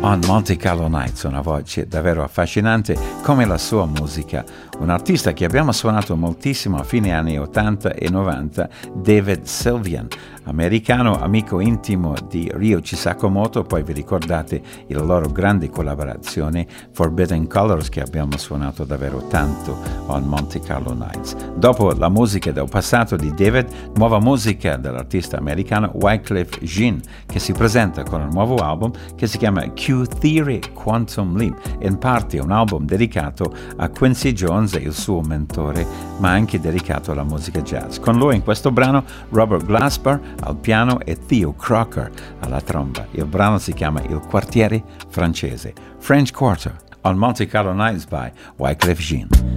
On Monte Carlo Nights, una voce davvero affascinante come la sua musica. Un artista che abbiamo suonato moltissimo a fine anni 80 e 90, David Sylvian, americano, amico intimo di Ryuichi Sakamoto. Poi vi ricordate la loro grande collaborazione Forbidden Colors, che abbiamo suonato davvero tanto on Monte Carlo Nights. Dopo la musica del passato di David, nuova musica dell'artista americano Wyclef Jean, che si presenta con un nuovo album che si chiama Q-Theory Quantum Leap, in parte un album dedicato a Quincy Jones e il suo mentore, ma anche dedicato alla musica jazz. Con lui in questo brano Robert Glasper al piano e Theo Crocker alla tromba. Il brano si chiama Il quartiere francese, French Quarter, on Monte Carlo Nights by Wyclef Jean.